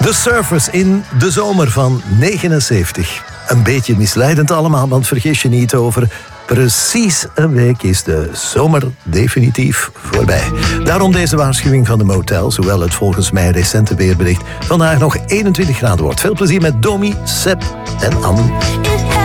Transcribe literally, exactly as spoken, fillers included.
The Surfers in de zomer van negenenzeventig. Een beetje misleidend allemaal, want vergis je niet, over precies een week is de zomer definitief voorbij. Daarom deze waarschuwing van de motels, hoewel het volgens mij recente weerbericht vandaag nog eenentwintig graden wordt. Veel plezier met Domi, Seb en Anne.